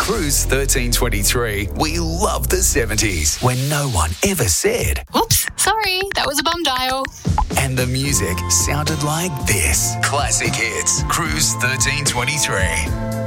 Cruise 1323, we love the 70s when no one ever said. Oops, sorry, that was a bum dial. And the music sounded like this. Classic Hits, Cruise 1323.